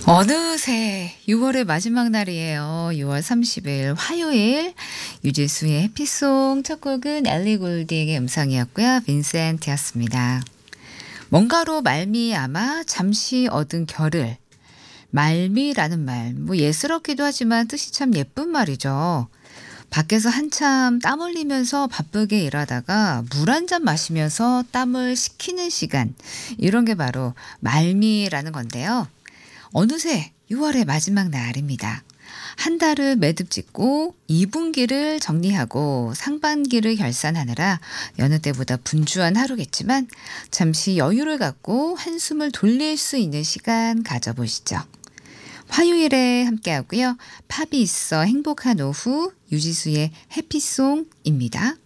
어느새 6월의 마지막 날이에요. 6월 30일 화요일 유재수의 해피송 첫 곡은 엘리 골딩의 음성이었고요. 빈센트였습니다. 뭔가로 말미암아 잠시 얻은 결을 말미라는 말, 예스럽기도 하지만 뜻이 참 예쁜 말이죠. 밖에서 한참 땀 흘리면서 바쁘게 일하다가 물 한 잔 마시면서 땀을 식히는 시간, 이런 게 바로 말미라는 건데요. 어느새 6월의 마지막 날입니다. 한 달을 매듭 짓고 2분기를 정리하고 상반기를 결산하느라 여느 때보다 분주한 하루겠지만 잠시 여유를 갖고 한숨을 돌릴 수 있는 시간 가져보시죠. 화요일에 함께하고요. 팝이 있어 행복한 오후 유지수의 해피송입니다.